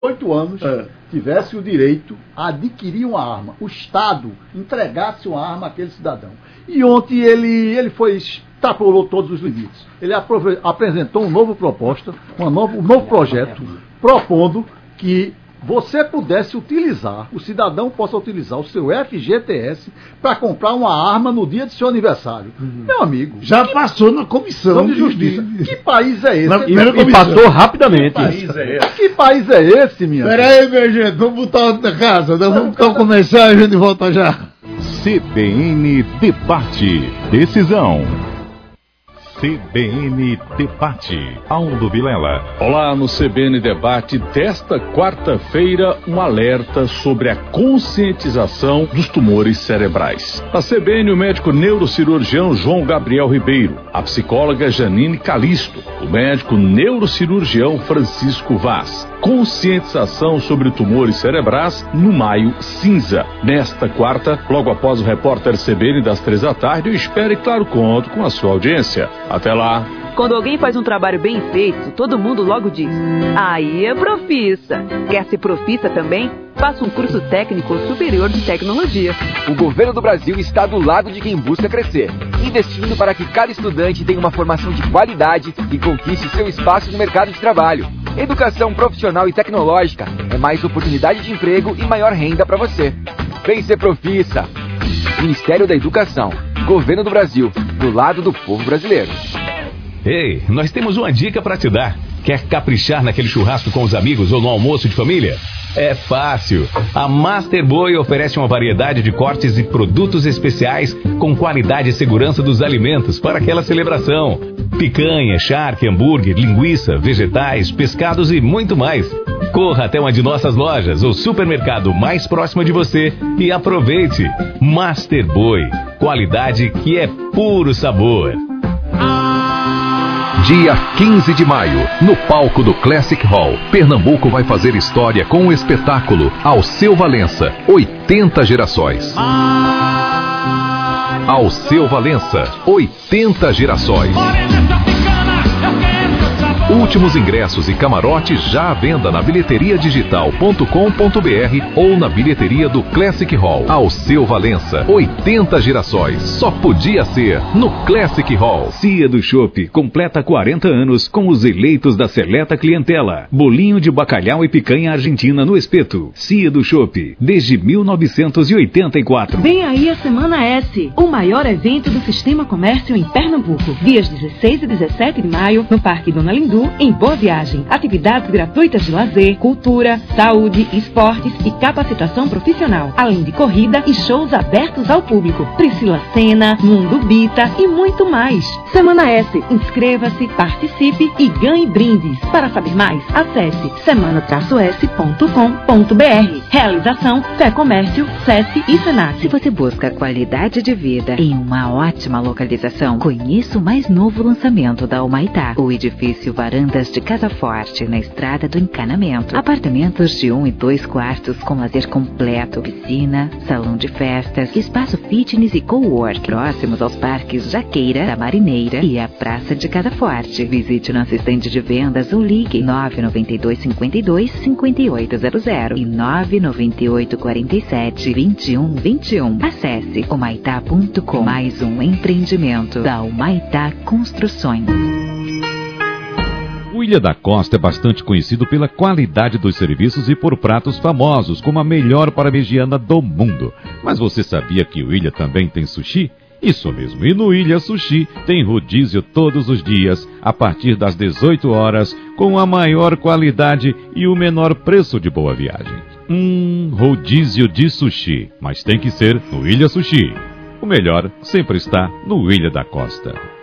18 anos tivesse o direito a adquirir uma arma. O Estado entregasse uma arma àquele cidadão. E ontem ele extrapolou todos os limites. Ele apresentou uma nova proposta, um novo projeto, propondo que você pudesse utilizar, o cidadão possa utilizar o seu FGTS para comprar uma arma no dia do seu aniversário. Meu amigo. Já passou na Comissão de Justiça. Que país é esse? E passou rapidamente. Que país é esse, minha filha? Peraí, minha gente, vamos botar outro na casa. Nós vamos botar um comercial e a gente volta já. CBN Debate. Decisão. CBN Debate. Aldo Vilela. Olá, no CBN Debate desta quarta-feira, um alerta sobre a conscientização dos tumores cerebrais. Na CBN, o médico neurocirurgião João Gabriel Ribeiro, a psicóloga Janine Calisto, o médico neurocirurgião Francisco Vaz. Conscientização sobre tumores cerebrais no Maio Cinza. Nesta quarta, logo após o repórter CBN das 3h, eu espero e claro conto com a sua audiência. Até lá. Quando alguém faz um trabalho bem feito, todo mundo logo diz: aí é profissa. Quer ser profissa também? Faça um curso técnico ou superior de tecnologia. O governo do Brasil está do lado de quem busca crescer, investindo para que cada estudante tenha uma formação de qualidade e conquiste seu espaço no mercado de trabalho. Educação profissional e tecnológica é mais oportunidade de emprego e maior renda para você. Vem ser profissa. Ministério da Educação. Governo do Brasil. Do lado do povo brasileiro. Ei, nós temos uma dica para te dar. Quer caprichar naquele churrasco com os amigos ou no almoço de família? É fácil. A Master Boi oferece uma variedade de cortes e produtos especiais com qualidade e segurança dos alimentos para aquela celebração. Picanha, charque, hambúrguer, linguiça, vegetais, pescados e muito mais. Corra até uma de nossas lojas ou supermercado mais próximo de você e aproveite. Master Boi, qualidade que é puro sabor. Dia 15 de maio, no palco do Classic Hall, Pernambuco vai fazer história com o espetáculo Alceu Valença, 80 gerações. Alceu Valença, 80 gerações. Últimos ingressos e camarotes já à venda na bilheteriadigital.com.br ou na bilheteria do Classic Hall. Alceu Valença, 80 gerações. Só podia ser no Classic Hall. Cia do Chopp completa 40 anos com os eleitos da seleta clientela. Bolinho de bacalhau e picanha argentina no espeto. Cia do Chopp, desde 1984. Vem aí a Semana S, o maior evento do Sistema Comércio em Pernambuco. Dias 16 e 17 de maio, no Parque Dona Lindu, em Boa Viagem. Atividades gratuitas de lazer, cultura, saúde, esportes e capacitação profissional. Além de corrida e shows abertos ao público. Priscila Senna, Mundo Bita e muito mais. Semana S. Inscreva-se, participe e ganhe brindes. Para saber mais, acesse semana-s.com.br. Realização Fé Comércio, SESC e Senac. Se você busca qualidade de vida em uma ótima localização, conheça o mais novo lançamento da Humaitá. O edifício Varandas de Casa Forte, na Estrada do Encanamento. Apartamentos de 1 e 2 quartos com lazer completo, piscina, salão de festas, espaço fitness e co-work, próximos aos parques Jaqueira, da Marineira e a Praça de Casa Forte. Visite nosso estande de vendas ou ligue 992 52 5800 e 998 47 21 21. Acesse humaitá.com. Mais um empreendimento da Humaitá Construções. O Ilha da Costa é bastante conhecido pela qualidade dos serviços e por pratos famosos, como a melhor parmegiana do mundo. Mas você sabia que o Ilha também tem sushi? Isso mesmo, e no Ilha Sushi tem rodízio todos os dias, a partir das 18 horas, com a maior qualidade e o menor preço de Boa Viagem. Rodízio de sushi, mas tem que ser no Ilha Sushi. O melhor sempre está no Ilha da Costa.